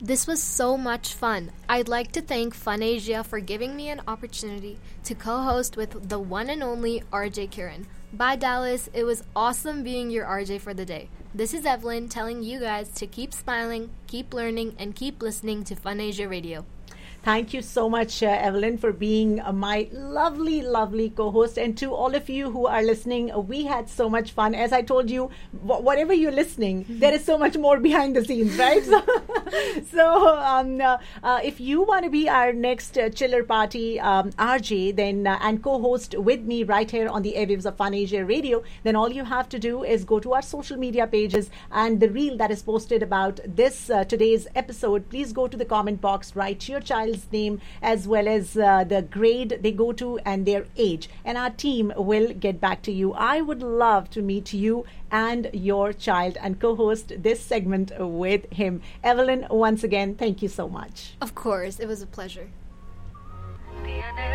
This was so much fun. I'd like to thank FunAsia for giving me an opportunity to co-host with the one and only RJ Kiran. Bye, Dallas. It was awesome being your RJ for the day. This is Evelyn telling you guys to keep smiling, keep learning, and keep listening to FunAsia Radio. Thank you so much, Evelyn, for being my lovely, lovely co-host. And to all of you who are listening, we had so much fun. As I told you, whatever you're listening, there is so much more behind the scenes, right? So if you want to be our next chiller party RJ, then and co-host with me right here on the airwaves of FunAsia Radio, then all you have to do is go to our social media pages and the reel that is posted about this today's episode. Please go to the comment box, write your child's name as well as the grade they go to and their age, and our team will get back to you. I would love to meet you and your child and co-host this segment with him. Evelyn, once again, thank you so much. Of course, it was a pleasure.